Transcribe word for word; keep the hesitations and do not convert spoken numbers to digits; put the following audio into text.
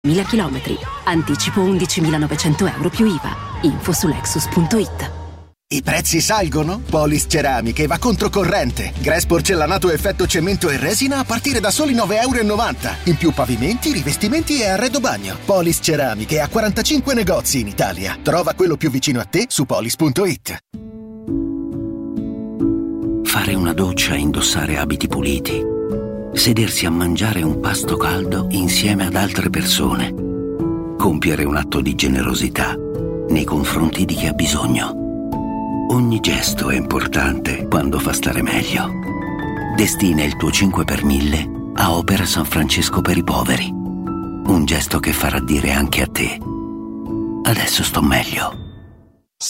mille chilometri. Anticipo undicimilanovecento euro più I V A. Info su Lexus punto it. I prezzi salgono? Polis Ceramiche va controcorrente. Grass porcellanato effetto cemento e resina a partire da soli nove virgola novanta euro. In più pavimenti, rivestimenti e arredo bagno. Polis Ceramiche ha quarantacinque negozi in Italia. Trova quello più vicino a te su polis punto it. Fare una doccia e indossare abiti puliti. Sedersi a mangiare un pasto caldo insieme ad altre persone. Compiere un atto di generosità nei confronti di chi ha bisogno. Ogni gesto è importante quando fa stare meglio. Destina il tuo cinque per mille a Opera San Francesco per i poveri. Un gesto che farà dire anche a te: adesso sto meglio.